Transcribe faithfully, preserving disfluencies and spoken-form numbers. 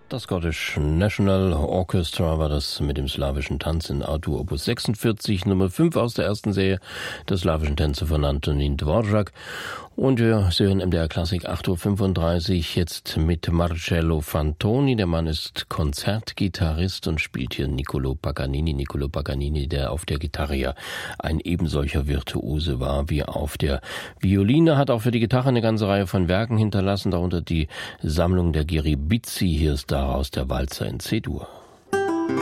Das Scottish National Orchestra war das mit dem slawischen Tanz in A-Dur Opus sechsundvierzig, Nummer fünf aus der ersten Serie der slawischen Tänze von Antonín Dvořák. Und wir sehen M D R Klassik acht Uhr fünfunddreißig jetzt mit Marcello Fantoni. Der Mann ist Konzertgitarrist und spielt hier Niccolò Paganini. Niccolò Paganini, der auf der Gitarre ja ein ebensolcher Virtuose war wie auf der Violine, hat auch für die Gitarre eine ganze Reihe von Werken hinterlassen, darunter die Sammlung der Ghiribizzi. Hier ist daraus der Walzer in C-Dur.